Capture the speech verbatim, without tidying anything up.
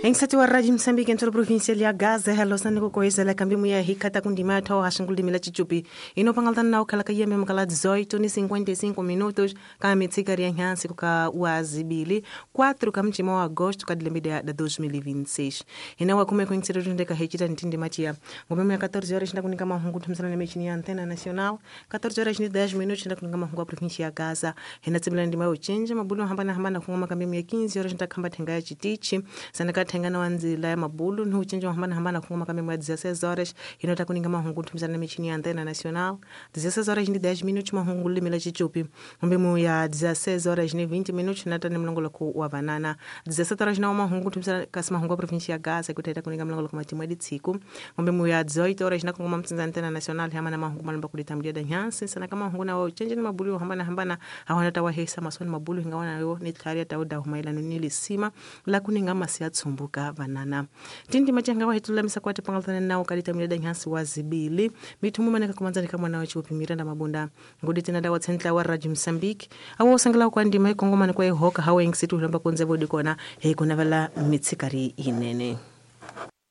Engsati wa Rádio Moçambique entre a província de Gaza, hello saniko ko isela kambimu ya hikata kundima tho hashinguli mila chichupi. Ino pangaltan nau kala kayeme mkala dezoito ni cinquenta e cinco minutos ka mitsikari ya nyansi ka wazibili quatro ka mchima wa agosto ka dilembida da dois mil e vinte e seis. Ina wa kume ko insiro tunde ka hechita ntindi machia. Ngombe ya quatorze horas nda kunika mahungu tumsana na mechini ya antena nacional. quatorze horas ni dez minutos nda kunika mahungu wa província ya Gaza. Ina tibila ndima uchenje mabulu hambana hambana kungoma kambimu ya quinze horas nda kamba tenga ya chitichi. Sanaka tengana wanzila ya mabulu ni uchenjo hambana hambana kungoma kambimu ya dezesseis horas. Ina takuninga mahungu tumsana na mechini ya antena nacional. dezesseis horas ni dez minutos mahungu limila chichupi. Ngombe ya dezesseis horas ni vinte minutos nata ni mlongolo ku wa banana. dezessete horas na mahungu tumsana kasi mahungu wa província ya Gaza kutaita kuninga mlongolo kuma timu editiku. Ngombe ya dezoito horas na kungoma mtinza antena nacional hama na mahungu malamba kulitamdia da nyansi. Sana kama mahungu na wa uchenjo ni mabulu hambana hambana hawana tawa hesa maswani mabulu hinga wana yo ni tari ya tauda humaila nunili sima la kuninga masia tsumbuka banana. Tindi machanga wa hitula misa kwa tepangaltana nao kalita mwida nyansi wazibili. Mitumu maneka kumanzani kama na wachi upimiranda mabunda. Ngudi tina dawa tsentla wa Rádio Moçambique. Awa usangila kwa ndima hii kongoma na kwa hii hoka hawa ingsitu hulamba kunze vodi kona hei kuna vala mitsikari inene.